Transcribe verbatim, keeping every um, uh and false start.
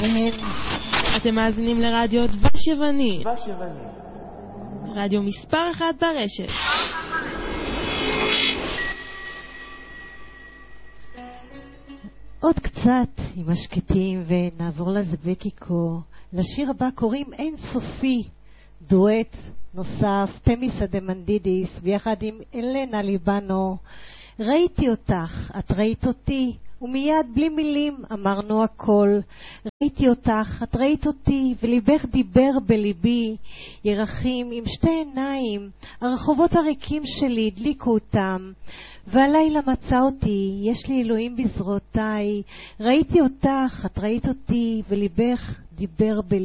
והן. אתם מאזינים לרדיו דבש יווני. דבש יווני. רדיו מספר אחד ברשת. עוד קצת עם השקטים ונעבור לזבקיקו. לשיר הבא קוראים אין סופי, דואט נוסף, תמיס אדמנדידיס, ביחד עם אלנה ליבנו. ראיתי אותך, את ראית אותי, ומיד בלי מילים אמרנו הכל. ראיתי אותך, את ראית אותי, וליבך דיבר בליבי. ירחים עם שתי עיניים, הרחובות הריקים שלי הדליקו אותם. והלילה מצא אותי, יש לי אלוהים בזרועותיי. ראיתי אותך, את ראית אותי, וליבך דיבר בליבי.